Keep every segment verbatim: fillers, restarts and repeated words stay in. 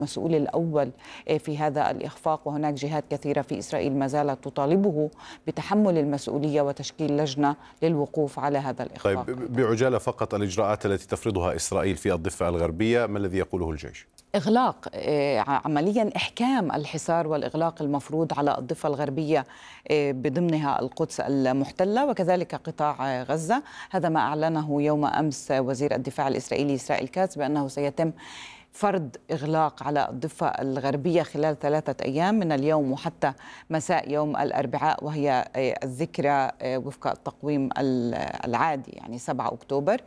المسؤول الأول في هذا الإخفاق، وهناك جهات كثيرة في إسرائيل ما زالت تطالبه بتحمل المسؤولية وتشكيل لجنة للوقوف على هذا الإخفاق. طيب بعجالة فقط، الإجراءات التي تفرضها إسرائيل في الضفة الغربية ما الذي يقوله الجيش؟ إغلاق عمليا إحكام الحصار والإغلاق المفروض على الضفة الغربية بضمنها القدس المحتلة وكذلك قطاع غزة. هذا ما أعلنه يوم أمس وزير الدفاع الإسرائيلي إسرائيل كاتز بأنه سيتم فرض إغلاق على الضفة الغربية خلال ثلاثة أيام من اليوم وحتى مساء يوم الأربعاء، وهي الذكرى وفق التقويم العادي يعني سبعة أكتوبر،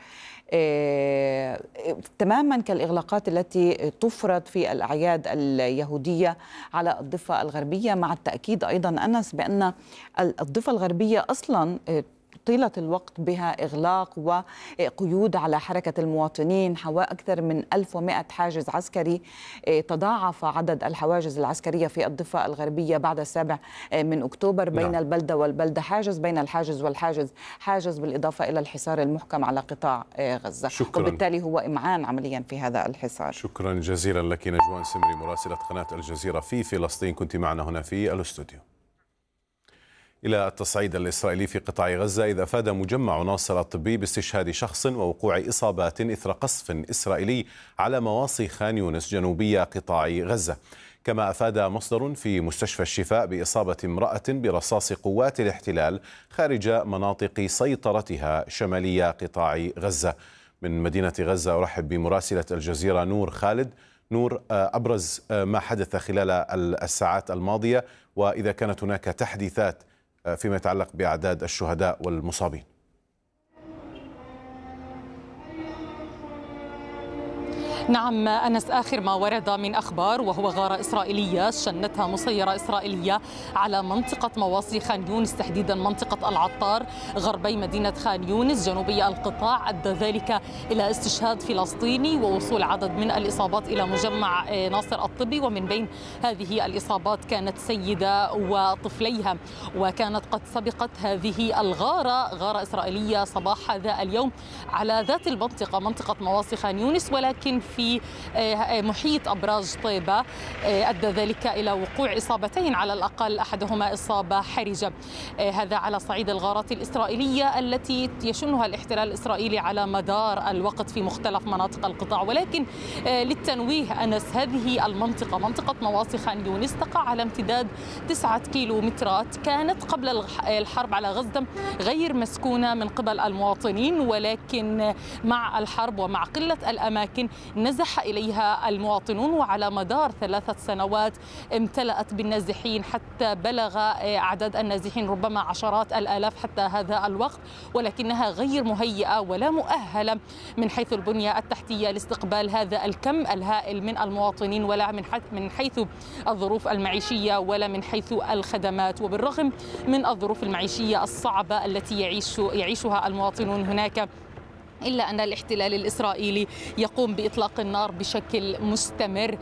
تماما كالإغلاقات التي تفرض في الأعياد اليهودية على الضفة الغربية، مع التأكيد أيضا أنس بأن الضفة الغربية أصلا طيلة الوقت بها إغلاق وقيود على حركة المواطنين، حواء أكثر من ألف ومئة حاجز عسكري. تضاعف عدد الحواجز العسكرية في الضفة الغربية بعد السابع من أكتوبر بين نعم. البلدة والبلدة حاجز، بين الحاجز والحاجز حاجز، بالإضافة إلى الحصار المحكم على قطاع غزة. شكرا. وبالتالي هو إمعان عمليا في هذا الحصار. شكرا جزيلا لك نجوان سمري مراسلة قناة الجزيرة في فلسطين، كنت معنا هنا في الاستوديو. إلى التصعيد الإسرائيلي في قطاع غزة، إذ أفاد مجمع ناصر الطبي باستشهاد شخص ووقوع إصابات إثر قصف إسرائيلي على مواصي خان يونس جنوبية قطاع غزة. كما أفاد مصدر في مستشفى الشفاء بإصابة امرأة برصاص قوات الاحتلال خارج مناطق سيطرتها شمالية قطاع غزة. من مدينة غزة أرحب بمراسلة الجزيرة نور خالد. نور، أبرز ما حدث خلال الساعات الماضية، وإذا كانت هناك تحديثات فيما يتعلق بأعداد الشهداء والمصابين. نعم أنس، آخر ما ورد من أخبار وهو غارة إسرائيلية شنتها مسيرة إسرائيلية على منطقة مواصي خان يونس، تحديدا منطقة العطار غربي مدينة خان يونس جنوبي القطاع، أدى ذلك إلى استشهاد فلسطيني ووصول عدد من الإصابات إلى مجمع ناصر الطبي. ومن بين هذه الإصابات كانت سيدة وطفليها، وكانت قد سبقت هذه الغارة غارة إسرائيلية صباح هذا اليوم على ذات المنطقة منطقة مواصي خان يونس، ولكن في محيط أبراج طيبة، أدى ذلك إلى وقوع إصابتين على الأقل، أحدهما إصابة حرجة. هذا على صعيد الغارات الإسرائيلية التي يشنها الاحتلال الإسرائيلي على مدار الوقت في مختلف مناطق القطاع. ولكن للتنويه أنس، هذه المنطقة منطقة مواصي خان يونس تقع على امتداد تسعة كيلومترات، كانت قبل الحرب على غزة غير مسكونة من قبل المواطنين، ولكن مع الحرب ومع قلة الأماكن نزح إليها المواطنون، وعلى مدار ثلاثة سنوات امتلأت بالنازحين حتى بلغ أعداد النازحين ربما عشرات الآلاف حتى هذا الوقت، ولكنها غير مهيئة ولا مؤهلة من حيث البنية التحتية لاستقبال هذا الكم الهائل من المواطنين، ولا من حيث الظروف المعيشية ولا من حيث الخدمات. وبالرغم من الظروف المعيشية الصعبة التي يعيش يعيشها المواطنون هناك، إلا أن الاحتلال الإسرائيلي يقوم بإطلاق النار بشكل مستمر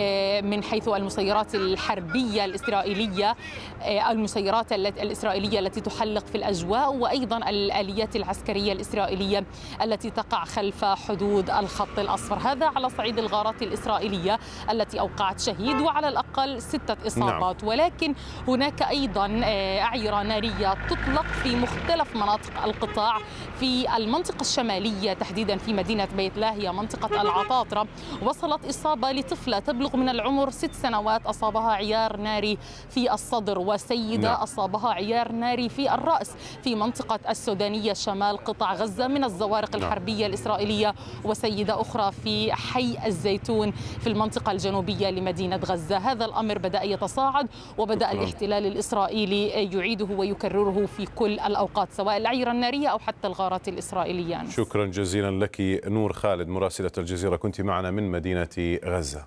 من حيث المسيرات الحربية الإسرائيلية، المسيرات الإسرائيلية التي تحلق في الأجواء، وأيضا الآليات العسكرية الإسرائيلية التي تقع خلف حدود الخط الأصفر. هذا على صعيد الغارات الإسرائيلية التي أوقعت شهيد وعلى الأقل ستة إصابات. نعم. ولكن هناك أيضا أعيرة نارية تطلق في مختلف مناطق القطاع. في المنطقة الشمالية تحديدا في مدينة بيت لاهيا منطقة العطاطرة وصلت إصابة لطفلة تبلغ من العمر ست سنوات، أصابها عيار ناري في الصدر، وسيدة نعم. أصابها عيار ناري في الرأس في منطقة السودانية شمال قطاع غزة من الزوارق نعم. الحربية الإسرائيلية، وسيدة أخرى في حي الزيتون في المنطقة الجنوبية لمدينة غزة. هذا الأمر بدأ يتصاعد، وبدأ شكرا. الاحتلال الإسرائيلي يعيده ويكرره في كل الأوقات، سواء العيرة النارية أو حتى الغارات الإسرائيلية. شكرا جزيلا لك نور خالد مراسلة الجزيرة، كنت معنا من مدينة غزة.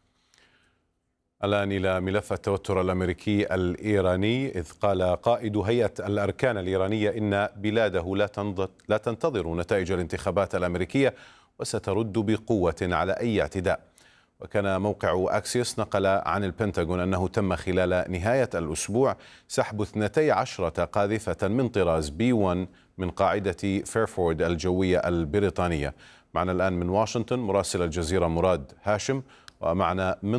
الآن إلى ملف التوتر الأمريكي الإيراني، إذ قال قائد هيئة الأركان الإيرانية إن بلاده لا تنتظر نتائج الانتخابات الأمريكية وسترد بقوة على أي اعتداء. وكان موقع أكسيوس نقل عن البنتاغون أنه تم خلال نهاية الأسبوع سحب اثنتي عشرة قاذفة من طراز بي واحد من قاعدة فيرفورد الجوية البريطانية. معنا الآن من واشنطن مراسل الجزيرة مراد هاشم. ومعنا من